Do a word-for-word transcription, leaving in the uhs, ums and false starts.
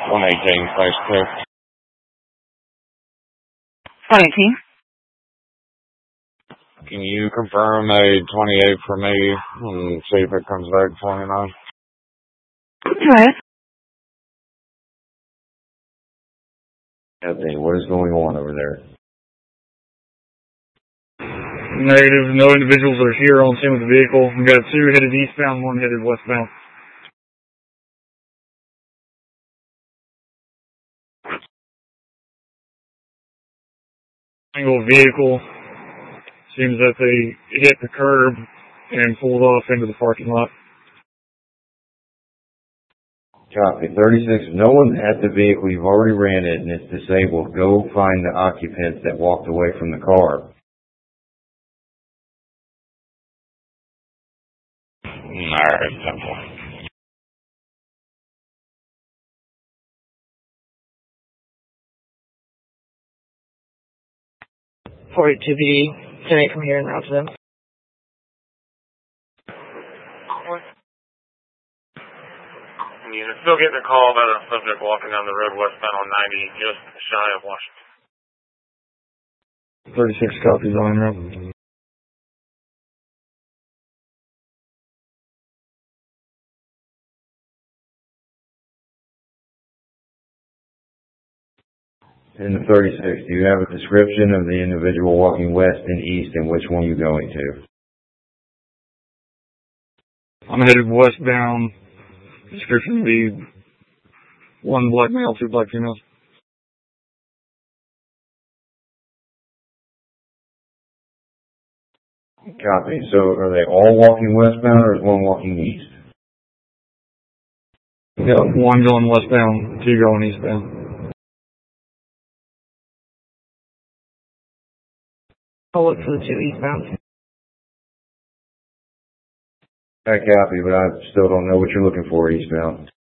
one eighteen, place two. one eighteen. Can you confirm a twenty-eight for me and see if it comes back twenty-nine? Go ahead. Okay, what is going on over there? Negative. No individuals are here on scene with the vehicle. We got two headed eastbound, one headed westbound. Single vehicle. Seems that they hit the curb and pulled off into the parking lot. Copy. thirty-six, no one at the vehicle. You've already ran it and it's disabled. Go find the occupants that walked away from the car. Alright, simple. forty-two P D. ten eight from here and route to them. Unit still getting a call about a subject walking down the road westbound on ninety, just shy of Washington. thirty-six copies on route. In the thirty-six, do you have a description of the individual walking west and east and which one you're going to? I'm headed westbound. Description would be one black male, two black females. Copy. So are they all walking westbound or is one walking east? Yeah, one going westbound, two going eastbound. I'll look for the two eastbound. I copy, but I still don't know what you're looking for eastbound.